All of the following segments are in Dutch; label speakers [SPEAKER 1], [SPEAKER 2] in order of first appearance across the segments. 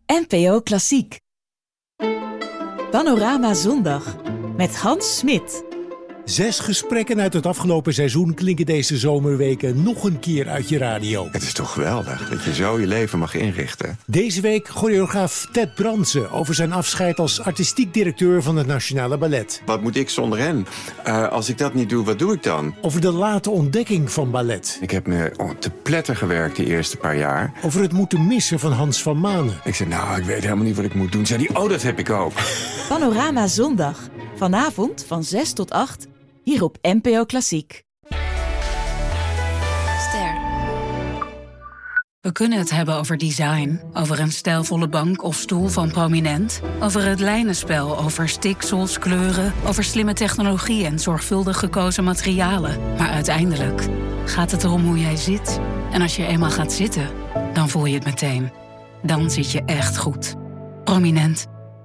[SPEAKER 1] NPO Klassiek. Panorama Zondag met Hans Smit.
[SPEAKER 2] 6 gesprekken uit het afgelopen seizoen klinken deze zomerweken nog een keer uit je radio.
[SPEAKER 3] Het is toch geweldig dat je zo je leven mag inrichten.
[SPEAKER 2] Deze week choreograaf Ted Brandsen over zijn afscheid als artistiek directeur van het Nationale Ballet.
[SPEAKER 3] Wat moet ik zonder hen? Als ik dat niet doe, wat doe ik dan?
[SPEAKER 2] Over de late ontdekking van ballet.
[SPEAKER 3] Ik heb me te pletter gewerkt de eerste paar jaar.
[SPEAKER 2] Over het moeten missen van Hans van Manen.
[SPEAKER 3] Ik zei, ik weet helemaal niet wat ik moet doen. Zei die, dat heb ik ook.
[SPEAKER 1] Panorama Zondag. Vanavond van 6 tot 8. Hier op NPO Klassiek.
[SPEAKER 4] Ster. We kunnen het hebben over design, over een stijlvolle bank of stoel van Prominent, over het lijnenspel, over stiksels, kleuren, over slimme technologie en zorgvuldig gekozen materialen. Maar uiteindelijk gaat het erom hoe jij zit. En als je eenmaal gaat zitten, dan voel je het meteen. Dan zit je echt goed. Prominent.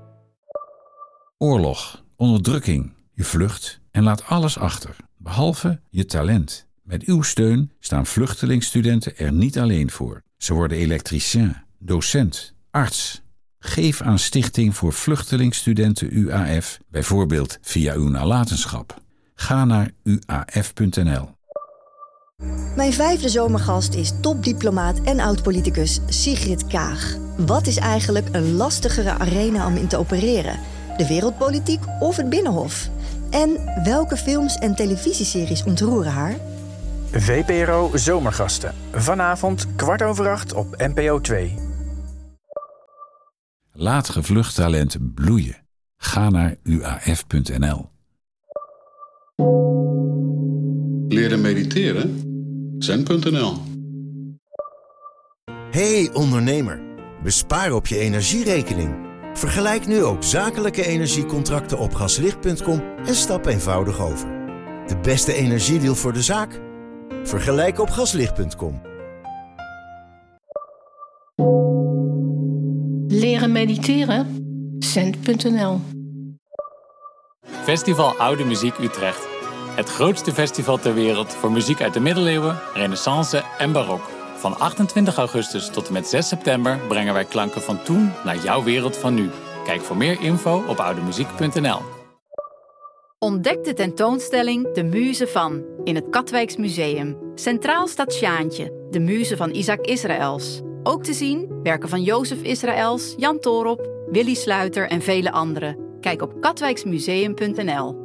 [SPEAKER 5] Oorlog, onderdrukking, je vlucht en laat alles achter, behalve je talent. Met uw steun staan vluchtelingsstudenten er niet alleen voor. Ze worden elektricien, docent, arts. Geef aan Stichting voor Vluchtelingsstudenten UAF, bijvoorbeeld via uw nalatenschap. Ga naar uaf.nl.
[SPEAKER 6] Mijn 5e zomergast is topdiplomaat en oud-politicus Sigrid Kaag. Wat is eigenlijk een lastigere arena om in te opereren? De wereldpolitiek of het Binnenhof? En welke films en televisieseries ontroeren haar?
[SPEAKER 7] VPRO Zomergasten. Vanavond 7:15 op NPO 2.
[SPEAKER 5] Laat gevlucht talent bloeien. Ga naar uaf.nl.
[SPEAKER 8] Leren mediteren? Zen.nl.
[SPEAKER 9] Hey ondernemer, bespaar op je energierekening. Vergelijk nu ook zakelijke energiecontracten op gaslicht.com en stap eenvoudig over. De beste energiedeal voor de zaak? Vergelijk op gaslicht.com.
[SPEAKER 10] Leren mediteren? Zen.nl.
[SPEAKER 11] Festival Oude Muziek Utrecht. Het grootste festival ter wereld voor muziek uit de middeleeuwen, renaissance en barok. Van 28 augustus tot en met 6 september brengen wij klanken van toen naar jouw wereld van nu. Kijk voor meer info op oudemuziek.nl.
[SPEAKER 12] Ontdek de tentoonstelling De Muze van in het Katwijks Museum. Centraal staat Sjaantje, de muze van Isaac Israëls. Ook te zien werken van Jozef Israëls, Jan Toorop, Willy Sluiter en vele anderen. Kijk op katwijksmuseum.nl.